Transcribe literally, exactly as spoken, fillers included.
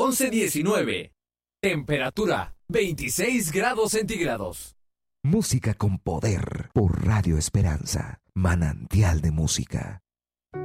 once diecinueve. Temperatura veintiséis grados centígrados. Música con poder por Radio Esperanza, manantial de música.